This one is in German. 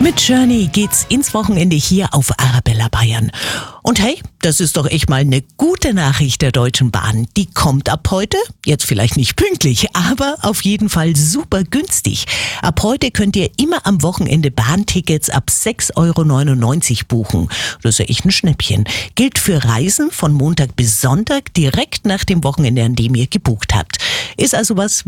Mit Journey geht's ins Wochenende hier auf Arabella Bayern. Und hey, das ist doch echt mal eine gute Nachricht der Deutschen Bahn. Die kommt ab heute, jetzt vielleicht nicht pünktlich, aber auf jeden Fall super günstig. Ab heute könnt ihr immer am Wochenende Bahntickets ab 6,99 € buchen. Das ist ja echt ein Schnäppchen. Gilt für Reisen von Montag bis Sonntag direkt nach dem Wochenende, an dem ihr gebucht habt. Ist also was,